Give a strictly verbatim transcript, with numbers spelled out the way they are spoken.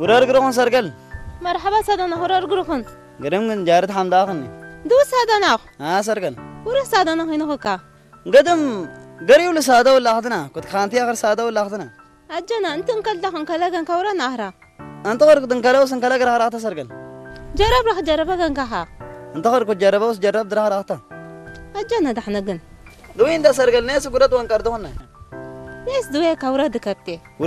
ورار قرون سرقل مرحبا سادنا هرار قرخن قرم من جارت حمداخني دو سادنا ها سرقل ورا سادنا هنا هكا قدم قري ولا سادة ولا أخذنا كنت خانتي آخر سادة ولا أخذنا أجنا أنت انكل دخن كلاجن كورا نهرا أنت غير كنت كلاو سنكلا قرها راحت سرقل جرب رح جربها كنكها أنت غير كنت جربه وس جرب درها راحت أجنا دحنا جن دوين ده سرقل ناس قرات وان كردونا ناس دوية كورا دكبتي